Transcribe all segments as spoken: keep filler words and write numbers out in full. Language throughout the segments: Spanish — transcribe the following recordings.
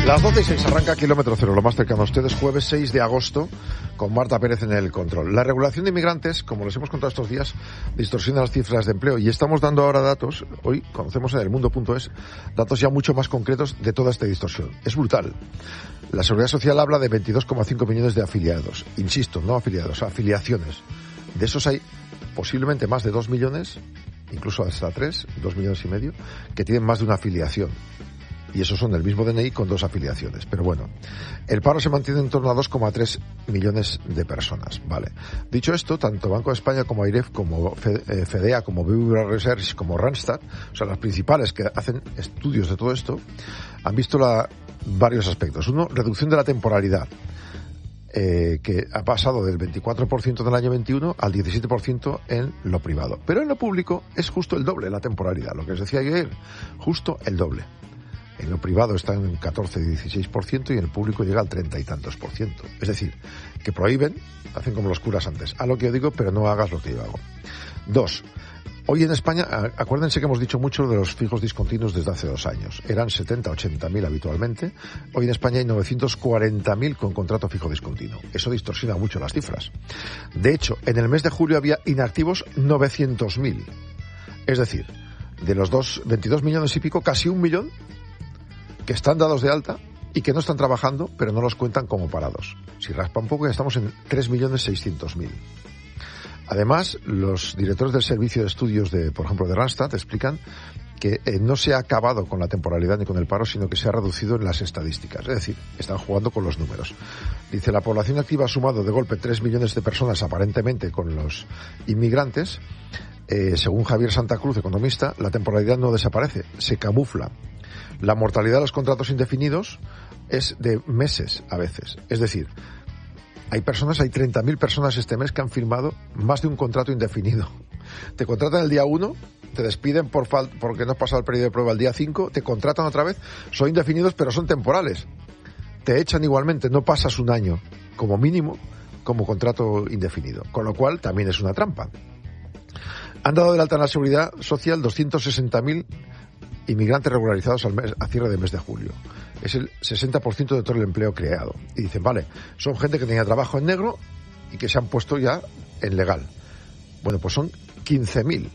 Las doce y seis arranca Kilómetro Cero, lo más cercano a ustedes, jueves seis de agosto, con Marta Pérez en el control. La regulación de inmigrantes, como les hemos contado estos días, distorsiona las cifras de empleo y estamos dando ahora datos, hoy conocemos en el mundo punto es, datos ya mucho más concretos de toda esta distorsión. Es brutal. La Seguridad Social habla de veintidós coma cinco millones de afiliados. Insisto, no afiliados, afiliaciones. De esos hay posiblemente más de dos millones, incluso hasta tres, dos millones y medio, que tienen más de una afiliación. Y esos son del mismo D N I con dos afiliaciones. Pero bueno, el paro se mantiene en torno a dos coma tres millones de personas. Vale. Dicho esto, tanto Banco de España como AIREF, como FEDEA, como B B V A Research, como Randstad, o sea, las principales que hacen estudios de todo esto, han visto la, varios aspectos. Uno, reducción de la temporalidad, eh, que ha pasado del veinticuatro por ciento del año veintiuno al diecisiete por ciento en lo privado. Pero en lo público es justo el doble la temporalidad. Lo que os decía ayer, justo el doble. En lo privado está en catorce y dieciséis por ciento y en el público llega al treinta y tantos por ciento. Es decir, que prohíben, hacen como los curas antes. Haz lo que yo digo, pero no hagas lo que yo hago. Dos, hoy en España, acuérdense que hemos dicho mucho de los fijos discontinuos desde hace dos años. Eran setenta, ochenta mil habitualmente. Hoy en España hay novecientos cuarenta mil con contrato fijo discontinuo. Eso distorsiona mucho las cifras. De hecho, en el mes de julio había inactivos novecientos mil. Es decir, de los dos, veintidós millones y pico, casi un millón que están dados de alta y que no están trabajando, pero no los cuentan como parados. Si raspa un poco, ya estamos en tres millones seiscientos mil. Además, los directores del servicio de estudios de, por ejemplo, de Randstad, explican que eh, no se ha acabado con la temporalidad ni con el paro, sino que se ha reducido en las estadísticas. Es decir, están jugando con los números. Dice, la población activa ha sumado de golpe tres millones de personas, aparentemente, con los inmigrantes. Eh, según Javier Santa Cruz, economista, la temporalidad no desaparece, se camufla. La mortalidad de los contratos indefinidos es de meses a veces. Es decir, hay personas, hay treinta mil personas este mes que han firmado más de un contrato indefinido. Te contratan el día uno, te despiden por fal- porque no has pasado el periodo de prueba el día cinco, te contratan otra vez, son indefinidos pero son temporales. Te echan igualmente, no pasas un año como mínimo como contrato indefinido. Con lo cual también es una trampa. Han dado de alta en la Seguridad Social doscientos sesenta mil inmigrantes regularizados al mes, a cierre de mes de julio. Es el sesenta por ciento de todo el empleo creado. Y dicen, vale, son gente que tenía trabajo en negro y que se han puesto ya en legal. Bueno, pues son quince mil.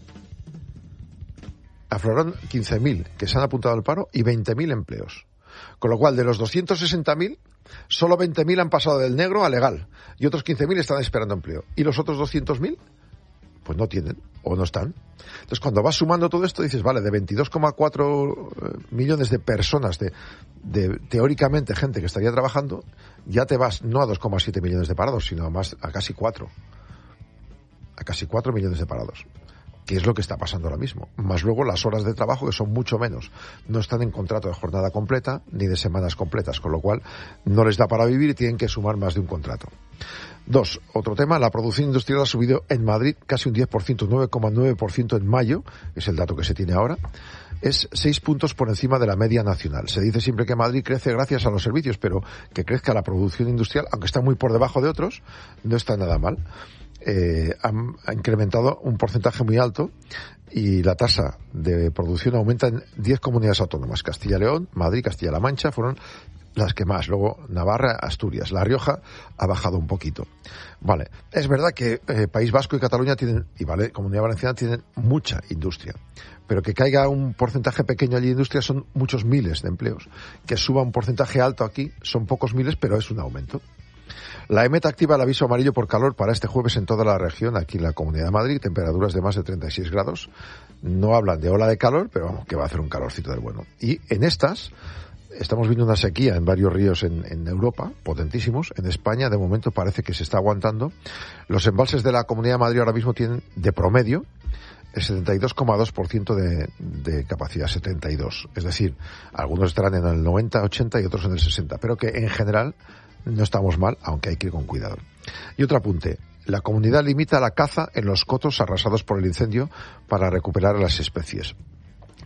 Afloraron quince mil que se han apuntado al paro y veinte mil empleos. Con lo cual, de los doscientos sesenta mil, solo veinte mil han pasado del negro a legal. Y otros quince mil están esperando empleo. ¿Y los otros doscientos mil? Pues no tienen o no están. Entonces, cuando vas sumando todo esto, dices, vale, de veintidós coma cuatro millones de personas, de, de teóricamente gente que estaría trabajando, ya te vas no a dos coma siete millones de parados, sino a más, a casi cuatro. A casi cuatro millones de parados. Que es lo que está pasando ahora mismo. Más luego las horas de trabajo, que son mucho menos. No están en contrato de jornada completa ni de semanas completas, con lo cual no les da para vivir y tienen que sumar más de un contrato. Dos, otro tema, la producción industrial ha subido en Madrid casi un diez por ciento, nueve coma nueve por ciento en mayo, es el dato que se tiene ahora, es seis puntos por encima de la media nacional. Se dice siempre que Madrid crece gracias a los servicios, pero que crezca la producción industrial, aunque está muy por debajo de otros, no está nada mal. Eh, han, ha incrementado un porcentaje muy alto y la tasa de producción aumenta en diez comunidades autónomas. Castilla y León, Madrid, Castilla-La Mancha fueron las que más. Luego Navarra, Asturias. La Rioja ha bajado un poquito. Vale. Es verdad que eh, País Vasco y Cataluña tienen, y vale, Comunidad Valenciana tienen mucha industria. Pero que caiga un porcentaje pequeño allí de industria son muchos miles de empleos. Que suba un porcentaje alto aquí son pocos miles, pero es un aumento. La EMET activa el aviso amarillo por calor para este jueves en toda la región, aquí en la Comunidad de Madrid, temperaturas de más de treinta y seis grados. No hablan de ola de calor, pero vamos, que va a hacer un calorcito del bueno. Y en estas, estamos viendo una sequía en varios ríos en, en Europa, potentísimos. En España, de momento, parece que se está aguantando. Los embalses de la Comunidad de Madrid ahora mismo tienen, de promedio, el setenta y dos coma dos por ciento de, de capacidad, setenta y dos. Es decir, algunos estarán en el noventa, ochenta y otros en el sesenta. Pero que, en general, no estamos mal, aunque hay que ir con cuidado. Y otro apunte. La comunidad limita la caza en los cotos arrasados por el incendio para recuperar las especies.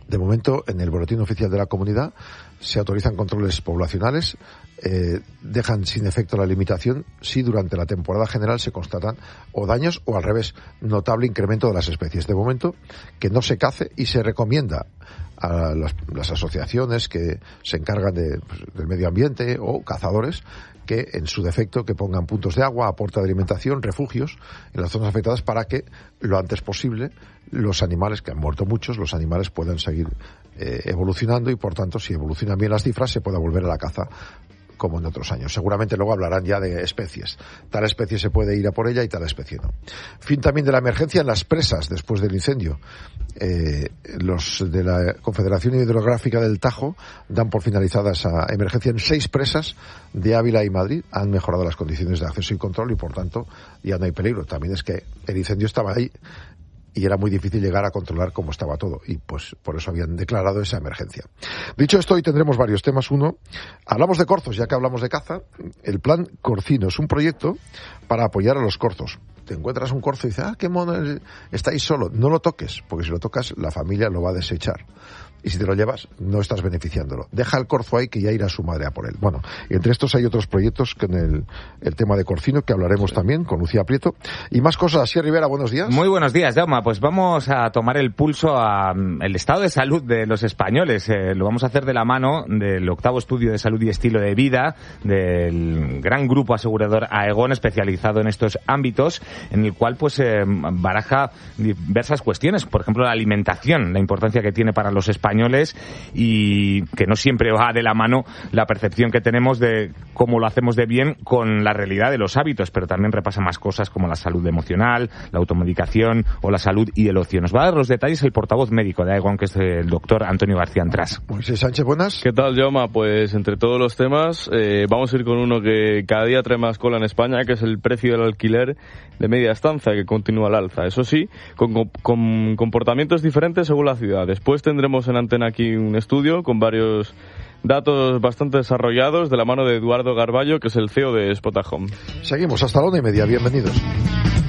De momento, en el boletín oficial de la comunidad se autorizan controles poblacionales, eh, dejan sin efecto la limitación si durante la temporada general se constatan o daños o al revés, notable incremento de las especies. De momento, que no se cace y se recomienda a las, las asociaciones que se encargan de, pues, del medio ambiente o cazadores que en su defecto que pongan puntos de agua, aporte de alimentación, refugios en las zonas afectadas para que lo antes posible los animales, que han muerto muchos, los animales puedan seguir eh, evolucionando y por tanto si evolucionan bien las cifras se pueda volver a la caza como en otros años. Seguramente luego hablarán ya de especies. Tal especie se puede ir a por ella y tal especie no. Fin también de la emergencia en las presas después del incendio. Eh, los de la Confederación Hidrográfica del Tajo dan por finalizada esa emergencia en seis presas de Ávila y Madrid. Han mejorado las condiciones de acceso y control y por tanto ya no hay peligro. También es que el incendio estaba ahí y era muy difícil llegar a controlar cómo estaba todo y pues por eso habían declarado esa emergencia. Dicho esto, hoy tendremos varios temas. Uno, hablamos de corzos, ya que hablamos de caza. El plan Corcino es un proyecto para apoyar a los corzos. Te encuentras un corzo y dices, ah, qué mono, estáis solo. No lo toques, porque si lo tocas la familia lo va a desechar. Y si te lo llevas, no estás beneficiándolo. Deja el corzo ahí que ya irá su madre a por él. Bueno, entre estos hay otros proyectos con el, el tema de Corcino, que hablaremos también con Lucía Prieto. Y más cosas. Así, Rivera, buenos días. Muy buenos días, Jaume. Pues vamos a tomar el pulso al estado de salud de los españoles. Eh, lo vamos a hacer de la mano del octavo estudio de salud y estilo de vida del gran grupo asegurador Aegon, especializado en estos ámbitos, en el cual pues eh, baraja diversas cuestiones. Por ejemplo, la alimentación, la importancia que tiene para los españoles y que no siempre va de la mano la percepción que tenemos de cómo lo hacemos de bien con la realidad de los hábitos, pero también repasa más cosas como la salud emocional, la automedicación o la salud y el ocio. Nos va a dar los detalles el portavoz médico de Aegon, que es el doctor Antonio García Antras. Moisés Sánchez, buenas. ¿Qué tal, Jaume? Pues entre todos los temas eh, vamos a ir con uno que cada día trae más cola en España, que es el precio del alquiler de media estancia, que continúa al alza. Eso sí, con, con comportamientos diferentes según la ciudad. Después tendremos en antena aquí un estudio con varios datos bastante desarrollados de la mano de Eduardo Garballo, que es el C E O de Spotahome. Seguimos hasta la una y media. Bienvenidos.